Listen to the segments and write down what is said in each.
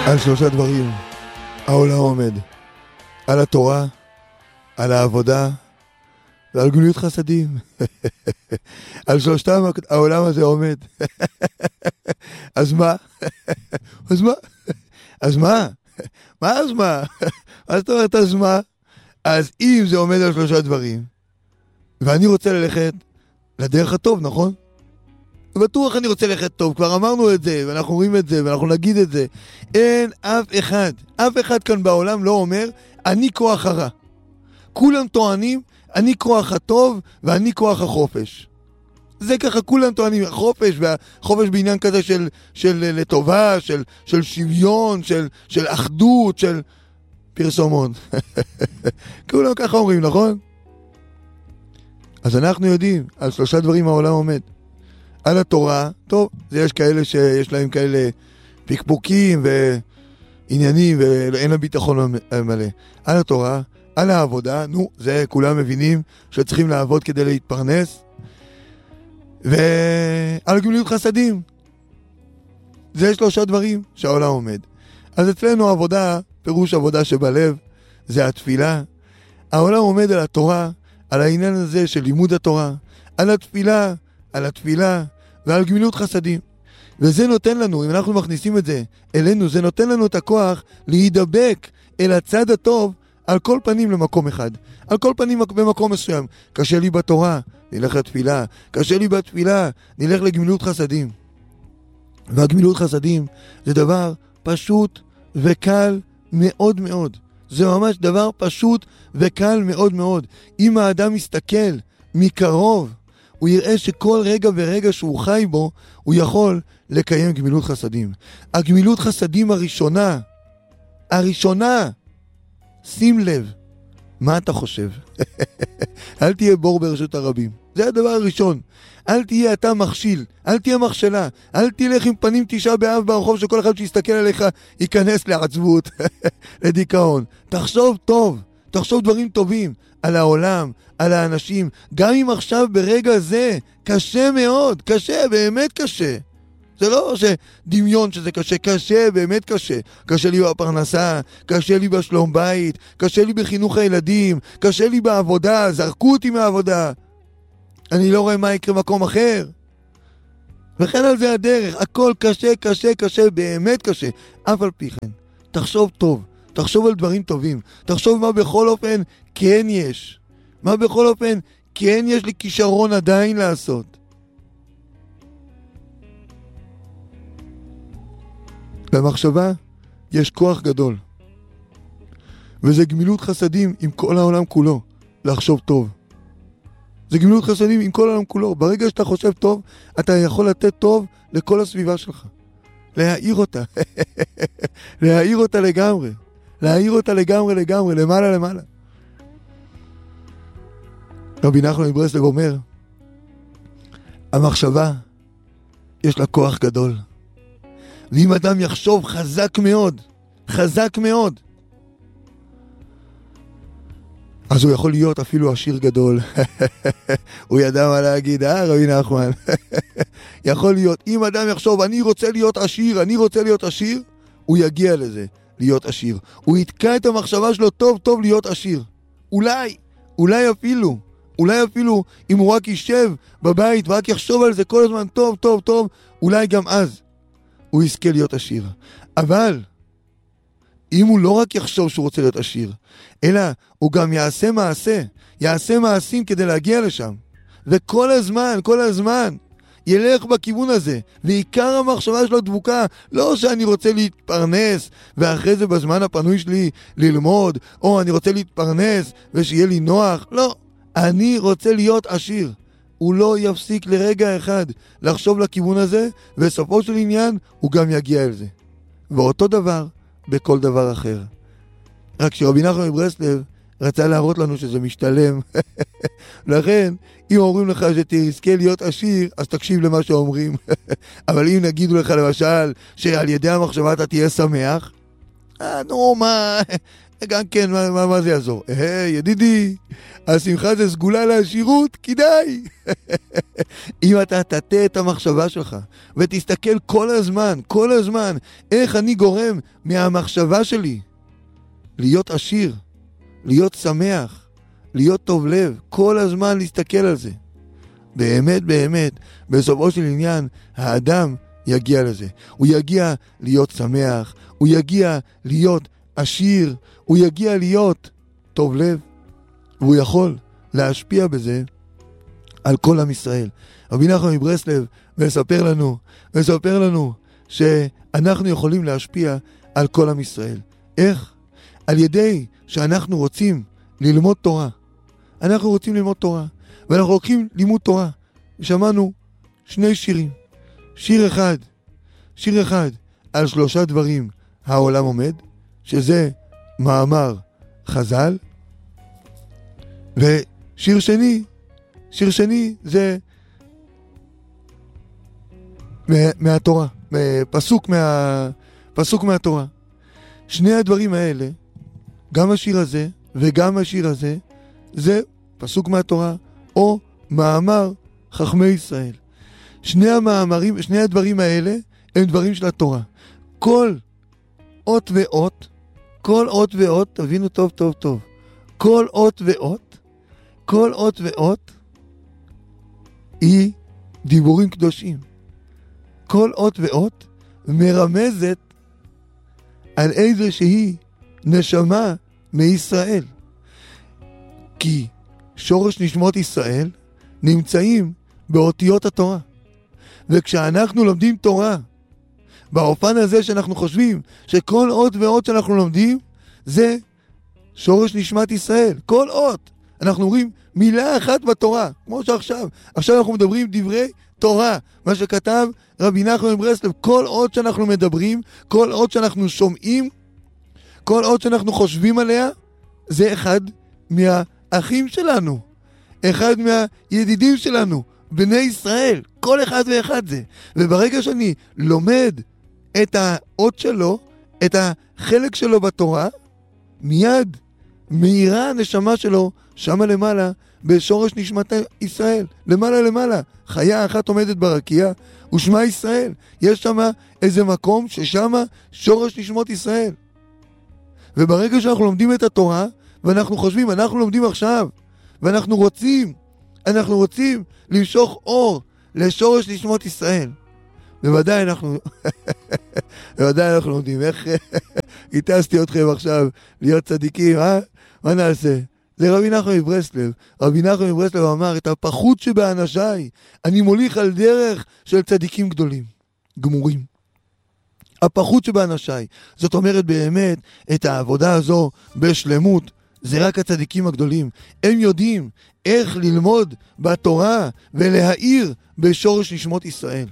על שלושה דברים העולם עומד: על התורה, על העבודה ועל גמילות חסדים. על שלושתם העולם הזה עומד. אז מה? אז מה? אז מה? מה אז מה? מה זאת אומרת אז מה? אז אם זה עומד על שלושה דברים, ואני רוצה ללכת לדרך הטוב, נכון? בטוח אני רוצה ללכת טוב, כבר אמרנו את זה, ואנחנו רואים את זה, ואנחנו נגיד את זה. אין אף אחד כאן בעולם לא אומר, אני כוח הרע. כולם טוענים, אני כוח הטוב, ואני כוח החופש. זה ככה, כולם טוענים, החופש, והחופש בעניין כזה של לטובה, של שוויון, של אחדות, של פרסומות. כולם ככה אומרים, נכון? אז אנחנו יודעים, על שלושה דברים העולם עומד. על התורה, טוב, יש כאלה שיש להם כאלה פיקפוקים ועניינים ואין הביטחון מלא. על התורה, על העבודה, זה כולם מבינים שצריכים לעבוד כדי להתפרנס. ועל גמילות חסדים. זה שלושה דברים שהעולם עומד. אז אצלנו עבודה, פירוש עבודה שבלב, זה התפילה. העולם עומד על התורה, על העניין הזה של לימוד התורה, על התפילה ועל גמילות חסדים. וזה נותן לנו, אם אנחנו מכניסים את זה אלינו, זה נותן לנו את הכוח להידבק אל הצד הטוב על כל פנים למקום אחד. על כל פנים במקום מסוים. קשה לי בתורה, נלך לתפילה. קשה לי בתפילה, נלך לגמילות חסדים. והגמילות חסדים זה דבר פשוט וקל מאוד מאוד. זה ממש דבר פשוט וקל מאוד מאוד. אם האדם מסתכל מקרוב, הוא יראה שכל רגע ורגע שהוא חי בו, הוא יכול לקיים גמילות חסדים. הגמילות חסדים הראשונה, שים לב, מה אתה חושב? אל תהיה בור ברשות הרבים. זה הדבר הראשון. אל תהיה אתה מכשיל, אל תהיה מכשלה, אל תלך עם פנים תשעה באב ברחוב שכל אחד שיסתכל עליך ייכנס לעצבות, לדיכאון. תחשוב טוב, תחשוב דברים טובים על העולם, על האנשים. גם אם עכשיו ברגע זה קשה מאוד, קשה, באמת קשה. זה לא שדמיון שזה קשה, קשה, באמת קשה. קשה לי בפרנסה, קשה לי בשלום בית, קשה לי בחינוך הילדים, קשה לי בעבודה, זרקו אותי מהעבודה. אני לא רואה מה יקרה מקום אחר. וכן על זה הדרך, הכל קשה, קשה, קשה, באמת קשה. אף על פי כן, תחשוב טוב, תחשוב על דברים טובים, תחשוב מה בכל אופן כן יש. מה בכל אופן כן יש לי כישרון עדיין לעשות. במחשבה יש כוח גדול. וזה גמילות חסדים עם כל העולם כולו, לחשוב טוב. זה גמילות חסדים עם כל העולם כולו. ברגע שאתה חושב טוב, אתה יכול לתת טוב לכל הסביבה שלך. להעיר אותה. להעיר אותה לגמרי. להעיר אותה לגמרי, למעלה. רבי נחמן מברסלב אומר, המחשבה יש לה כוח גדול. ואם אדם יחשוב חזק מאוד, אז הוא יכול להיות אפילו עשיר גדול. הוא ידע מה להגיד, רבי נחמן? יכול להיות, אם אדם יחשוב, אני רוצה להיות עשיר, הוא יגיע לזה, להיות עשיר. הוא יתקע את המחשבה שלו טוב להיות עשיר. אולי אפילו, אם הוא רק יישב בבית ורק יחשוב על זה כל הזמן טוב, אולי גם אז הוא יזכה להיות עשיר. אבל אם הוא לא רק יחשוב שהוא רוצה להיות עשיר, אלא הוא גם יעשה מעשים כדי להגיע לשם. וכל הזמן ילך בכיוון הזה, ועיקר המחשבה שלו דבוקה, לא שאני רוצה להתפרנס, ואחרי זה בזמן הפנוי שלי ללמוד, או אני רוצה להתפרנס ושיהיה לי נוח, לא, אני רוצה להיות עשיר. הוא לא יפסיק לרגע אחד לחשוב לכיוון הזה, וסופו של עניין הוא גם יגיע אל זה. ואותו דבר בכל דבר אחר. רק שרבי נחמן מברסלב רצה להראות לנו שזה משתלם. לכן, אם אומרים לך שתזכה להיות עשיר, אז תקשיב למה שאומרים. אבל אם נגידו לך למשל שעל ידי המחשבה אתה תהיה שמח, מה? גם כן, מה זה יעזור? ידידי, השמחה זה סגולה לעשירות, כדאי. אם אתה תטה את המחשבה שלך, ותסתכל כל הזמן, איך אני גורם מהמחשבה שלי, להיות עשיר, להיות שמח, להיות טוב לב, כל הזמן להסתכל על זה. באמת, בסופו של עניין, האדם יגיע לזה. הוא יגיע להיות שמח, הוא יגיע להיות עשיר, הוא יגיע להיות טוב לב, והוא יכול להשפיע בזה על כל עם ישראל. רבי נחמן מברסלב מספר לנו שאנחנו יכולים להשפיע על כל עם ישראל. איך? על ידי שאנחנו רוצים ללמוד תורה. אנחנו רוצים ללמוד תורה, ואנחנו לוקחים לימוד תורה. שמענו 2 שירים. שיר אחד על 3 דברים העולם עומד, שזה מאמר חז"ל, ושיר שני זה מהתורה, פסוק מהתורה. 2 הדברים האלה, גם השיר הזה וגם השיר הזה, זה פסוק מהתורה או מאמר חכמי ישראל. 2 הדברים האלה הם דברים של התורה. כל אות ואות, תבינו טוב, כל אות ואות היא דיבורים קדושים. כל אות ואות מרמזת על איזושהי נשמה מישראל. כי שורש נשמות ישראל נמצאים באותיות התורה. וכשאנחנו לומדים תורה, באופן הזה שאנחנו חושבים שכל אות ואות שאנחנו לומדים זה שורש נשמת ישראל. כל אות. אנחנו אומרים מילה אחת בתורה, כמו שעכשיו. עכשיו אנחנו מדברים דברי תורה, מה שכתב רבי נחמן מברסלב. כל אות שאנחנו מדברים, כל אות שאנחנו שומעים, כל אות שאנחנו חושבים עליה, זה אחד מהאחים שלנו, אחד מהידידים שלנו, בני ישראל. כל אחד ואחד זה. וברגע שאני לומד את האות שלו, את החלק שלו בתורה, מיד מהירה הנשמה שלו שמה למעלה בשורש נשמת ישראל. למעלה. חיה אחת עומדת ברקיע ושמה ישראל. יש שם איזה מקום ששם שורש נשמות ישראל. וברגע שאנחנו לומדים את התורה ואנחנו חושבים, אנחנו לומדים עכשיו ואנחנו רוצים למשוך אור לשורש נשמות ישראל. בוודאי אנחנו לומדים. איך הטסתי אתכם עכשיו להיות צדיקים, מה נעשה? זה רבי נחמן מברסלב. רבי נחמן מברסלב אמר, את הפחות שבאנשיי אני מוליך על דרך של צדיקים גדולים, גמורים. הפחות שבאנשיי. זאת אומרת באמת, את העבודה הזו בשלמות, זה רק הצדיקים הגדולים. הם יודעים איך ללמוד בתורה ולהאיר בשורש נשמות ישראל.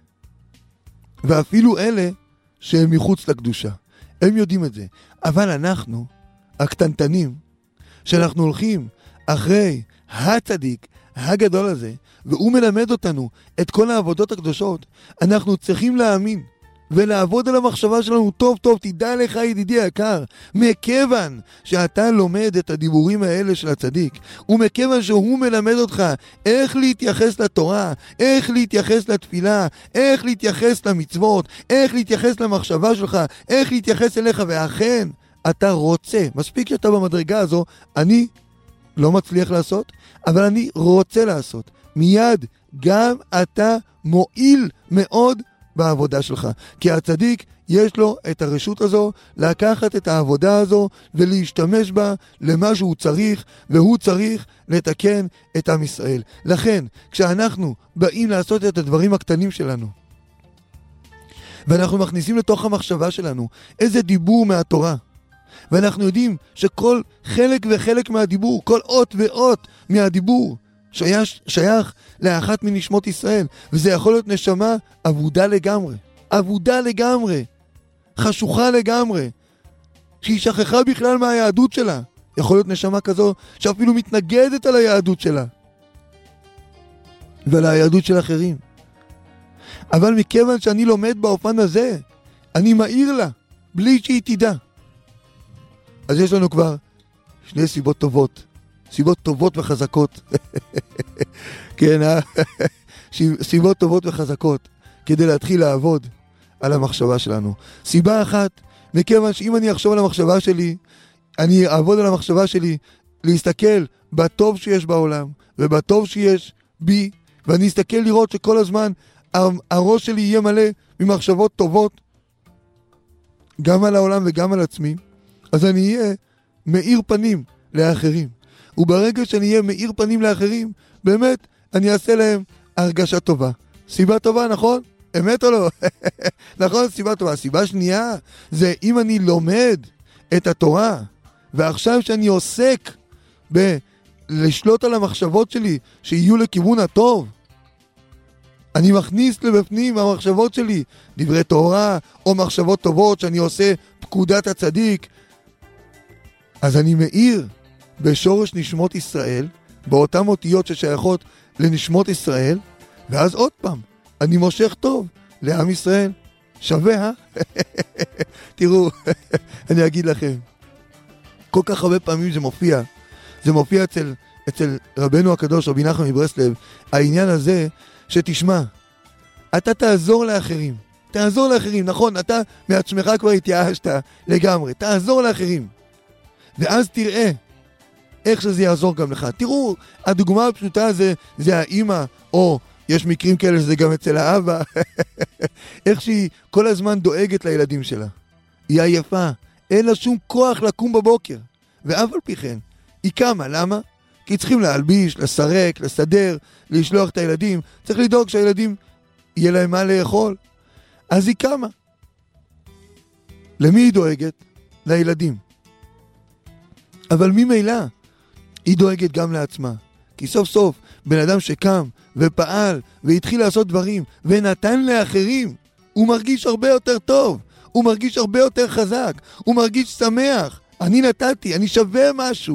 ואפילו אלה שהם מחוץ לקדושה. הם יודעים את זה. אבל אנחנו, הקטנטנים, שאנחנו הולכים אחרי הצדיק הגדול הזה, והוא מלמד אותנו את כל העבודות הקדושות, אנחנו צריכים להאמין ולעבוד על המחשבה שלנו טוב. תדע לך ידידי היקר, מכיוון שאתה לומד את הדיבורים האלה של הצדיק, ומכיוון שהוא מלמד אותך איך להתייחס לתורה, איך להתייחס לתפילה, איך להתייחס למצוות, איך להתייחס למחשבה שלך, איך להתייחס אליך, ואכן אתה רוצה, מספיק שאתה במדרגה הזו, אני לא מצליח לעשות, אבל אני רוצה לעשות. מיד גם אתה מועיל מאוד בעבודה שלך. כי הצדיק יש לו את הרשות הזו לקחת את העבודה הזו ולהשתמש בה למה שהוא צריך, והוא צריך לתקן את עם ישראל. לכן, כשאנחנו באים לעשות את הדברים הקטנים שלנו, ואנחנו מכניסים לתוך המחשבה שלנו איזה דיבור מהתורה, ואנחנו יודעים שכל חלק וחלק מהדיבור, כל אות ואות מהדיבור, שייך לאחת מנשמות ישראל, וזה יכול להיות נשמה אבודה לגמרי, חשוכה לגמרי, שהיא שכחה בכלל מהיהדות שלה. יכול להיות נשמה כזו שאפילו מתנגדת על היהדות שלה ועל היהדות של אחרים. אבל מכיוון שאני לומד באופן הזה, אני מעיר לה בלי שהיא תדע. אז יש לנו כבר שני סיבות טובות. סיבות טובות וחזקות. כן, סיבות טובות וחזקות כדי להתחיל לעבוד על המחשבה שלנו. סיבה אחת, מכיוון שאם אני אחשוב על המחשבה שלי, אני אעבוד על המחשבה שלי להסתכל בטוב שיש בעולם ובטוב שיש בי, ואני אסתכל לראות שכל הזמן הראש שלי יהיה מלא ממחשבות טובות גם על העולם וגם על עצמי, אז אני אהיה מאיר פנים לאחרים. וברגע שאני אהיה מאיר פנים לאחרים, באמת אני אעשה להם הרגשה טובה. סיבה טובה, נכון? אמת או לא? נכון, סיבה טובה. סיבה שנייה זה אם אני לומד את התורה, ועכשיו שאני עוסק לשלוט על המחשבות שלי שיהיו לכיוון הטוב, אני מכניס לבפנים המחשבות שלי דברי תורה או מחשבות טובות שאני עושה פקודת הצדיק, אז אני מאיר בשורש נשמות ישראל, באותן אותיות ששייכות לנשמות ישראל, ואז עוד פעם אני מושך טוב לעם ישראל. שווה, תראו, אני אגיד לכם, כל כך הרבה פעמים זה מופיע אצל רבנו הקדוש, רבי נחמן מברסלב, העניין הזה שתשמע, אתה תעזור לאחרים, נכון, אתה מעצמך כבר התייאשת לגמרי, תעזור לאחרים, ואז תראה איך שזה יעזור גם לך. תראו, הדוגמה הפשוטה זה האמא, או יש מקרים כאלה שזה גם אצל האבא, איך שהיא כל הזמן דואגת לילדים שלה. היא עייפה, אין לה שום כוח לקום בבוקר, ואף על פי כן, היא קמה, למה? כי צריכים להלביש, לסרק, לסדר, לשלוח את הילדים, צריך לדאוג שהילדים יהיה להם מה לאכול. אז היא קמה. למי היא דואגת? לילדים. אבל ממילא היא דואגת גם לעצמה. כי סוף סוף בן אדם שקם ופעל והתחיל לעשות דברים ונתן לאחרים, הוא מרגיש הרבה יותר טוב, הוא מרגיש הרבה יותר חזק, הוא מרגיש שמח. אני נתתי, אני שווה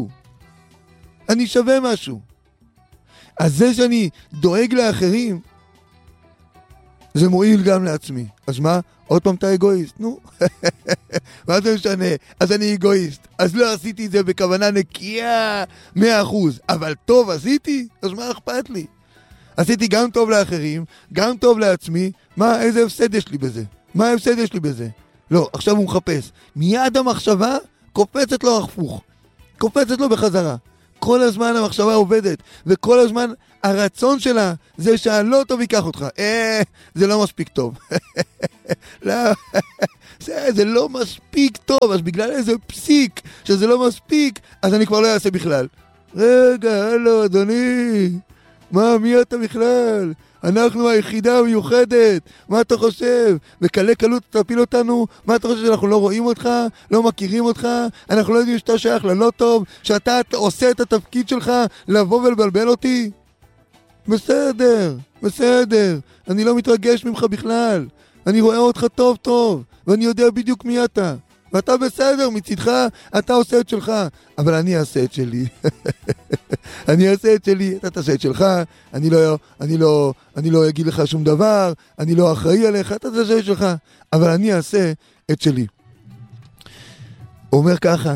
משהו. אז זה שאני דואג לאחרים, זה מועיל גם לעצמי. אז מה? עוד פעם אתה אגואיסט? נו, מה זה משנה? אז אני אגואיסט. אז לא עשיתי את זה בכוונה נקייה 100%. אבל טוב עשיתי? אז מה אכפת לי? עשיתי גם טוב לאחרים, גם טוב לעצמי. מה, איזה הפסד יש לי בזה? מה ההפסד יש לי בזה? לא, עכשיו הוא מחפש. מיד המחשבה קופצת לו הפוך. קופצת לו בחזרה. כל הזמן המחשבה עובדת, וכל הזמן הרצון שלה זה שהלא טוב ייקח אותך. זה לא מספיק טוב. לא, זה לא מספיק טוב, אז בגלל איזה פסיק שזה לא מספיק, אז אני כבר לא אעשה בכלל. רגע, הלו, אדוני, מי אתה בכלל? אנחנו היחידה המיוחדת, מה אתה חושב? בקלי קלות תפיל אותנו? מה אתה חושב שאנחנו לא רואים אותך? לא מכירים אותך? אנחנו לא יודעים שאתה שייך ללא טוב? שאתה עושה את התפקיד שלך לבוא ולבלבל אותי? בסדר, אני לא מתרגש ממך בכלל, אני רואה אותך טוב טוב, ואני יודע בדיוק מי אתה, ואתה בסדר, מצדך אתה עושה את שלך, אבל אני אעשה את שלי. אני אעשה את שלי, אתה תעשה את שלך, אני לא אגיד לך שום דבר, אני לא אחראי עליך, אתה תעשה את שלך, אבל אני אעשה את שלי. הוא אומר ככה,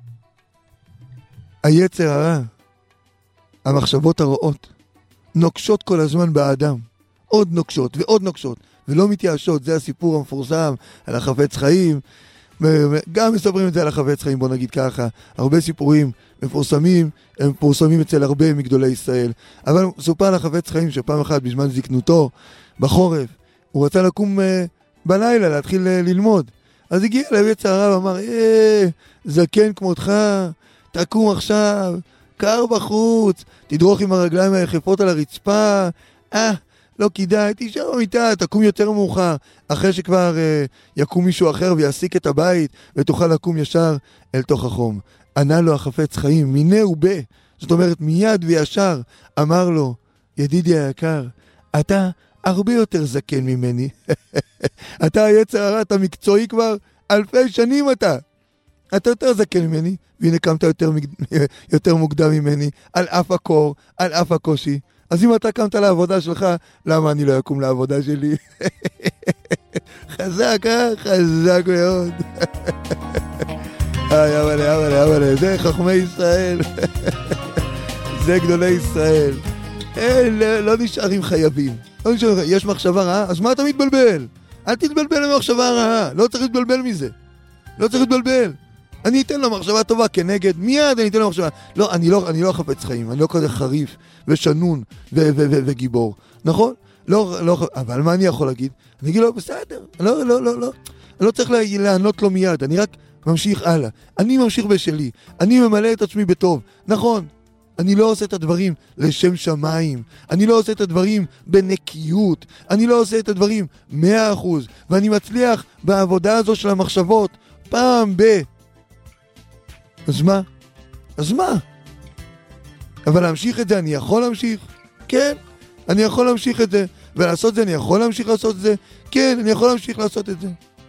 היצר הרע, המחשבות הרעות, נוקשות כל הזמן באדם, עוד נוקשות ועוד נוקשות, ולא מתייאשות. זה הסיפור המפורסם על החפץ חיים, גם מספרים את זה על החפץ חיים, בוא נגיד ככה, הרבה סיפורים מפורסמים, הם מפורסמים אצל הרבה מגדולי ישראל, אבל סופר על החפץ חיים שפעם אחת בזמן זקנותו, בחורף, הוא רצה לקום בלילה, להתחיל ללמוד, אז הגיע אליו יצר הרע ואמר, זקן כמותך, תקום עכשיו, קר בחוץ, תדרוך עם הרגליים היחפות על הרצפה, לא כדאי, תישאר במיטה, תקום יותר מאוחר, אחרי שכבר יקום מישהו אחר ויעסיק את הבית, ותוכל לקום ישר אל תוך החום. ענה לו החפץ חיים, מיני ובה, זאת אומרת מיד וישר, אמר לו, ידידי היקר, אתה הרבה יותר זקן ממני, אתה היצר הרע, אתה מקצועי כבר אלפי שנים אתה יותר זקן ממני, והנה קמת יותר מוקדם ממני, על אף הקור, על אף הקושי. אז אם אתה קמת לעבודה שלך, למה אני לא אקום לעבודה שלי? חזק, חזק מאוד. אבל, זה חכמי ישראל. זה גדולי ישראל. לא נשארים חייבים. יש מחשבה רעה, אז מה אתה מתבלבל? אל תתבלבל במחשבה רעה, לא צריך להתבלבל מזה. לא צריך להתבלבל. אני אתן לו מחשבה טובה כנגד, מיד אני אתן לו מחשבה. לא, אני לא חפץ חיים, אני לא כזה חריף ושנון וגיבור. נכון? לא, אבל מה אני יכול להגיד? אני אגיד לו, בסדר, לא. אני לא צריך לענות לו מיד, אני רק ממשיך הלאה. אני ממשיך בשלי, אני ממלא את עצמי בטוב. נכון, אני לא עושה את הדברים לשם שמיים, אני לא עושה את הדברים בנקיות, אני לא עושה את הדברים 100%, ואני מצליח בעבודה הזו של המחשבות פעם אז מה? אבל להמשיך את זה, אני יכול להמשיך? כן, אני יכול להמשיך את זה. ולעשות את זה, אני יכול להמשיך לעשות את זה? כן, אני יכול להמשיך לעשות את זה.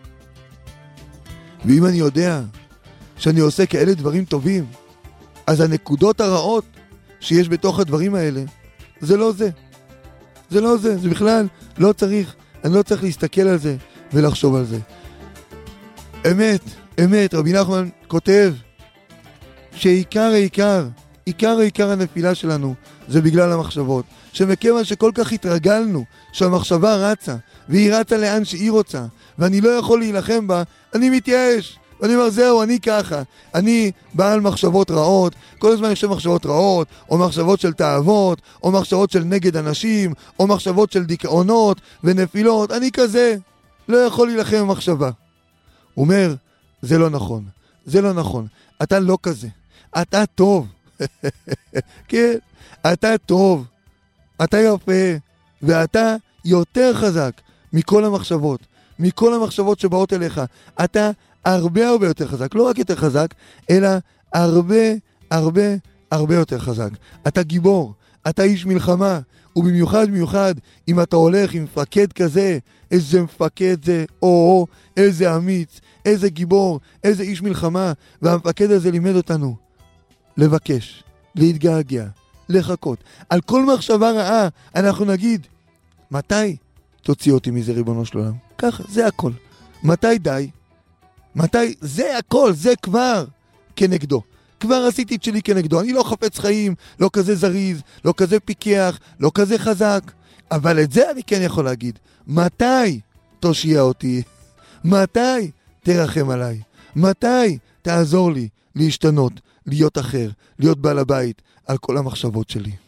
ואם אני יודע שאני עושה כאלה דברים טובים, אז הנקודות הרעות שיש בתוך הדברים האלה, זה לא זה. זה בכלל לא צריך, אני לא צריך להסתכל על זה ולחשוב על זה. אמת, רבי נחמן כותב שעיקר הנפילה שלנו זה בגלל המחשבות. שמכיוון שכל כך התרגלנו שהמחשבה רצה, והיא רצה לאן שהיא רוצה, ואני לא יכול להילחם בה, אני מתייאש. ואני אומר, זהו, אני ככה. אני בעל מחשבות רעות, כל הזמן יש מחשבות רעות, או מחשבות של תאוות, או מחשבות של נגד אנשים, או מחשבות של דיכאונות ונפילות. אני כזה, לא יכול להילחם במחשבה. הוא אומר, זה לא נכון. אתה לא כזה. אתה טוב. כן, אתה טוב. אתה יפה, ואתה יותר חזק מכל המחשבות שבאות אליך. אתה הרבה יותר חזק, לא רק יותר חזק, אלא הרבה יותר חזק. אתה גיבור, אתה איש מלחמה, ובמיוחד אם אתה הולך עם מפקד כזה, איזה מפקד זה, איזה אמיץ, איזה גיבור, איזה איש מלחמה, והמפקד הזה לימד אותנו לבקש, להתגעגע, לחכות. על כל מחשבה רעה אנחנו נגיד, מתי תוציא אותי מזה ריבונו של עולם? ככה, זה הכל. מתי די? זה הכל, זה כבר כנגדו. כבר עשיתי את שלי כנגדו. אני לא חפץ חיים, לא כזה זריז, לא כזה פיקח, לא כזה חזק. אבל את זה אני כן יכול להגיד. מתי תושיע אותי? מתי תרחם עליי? מתי תעזור לי להשתנות, להיות אחר, להיות בעל הבית על כל המחשבות שלי?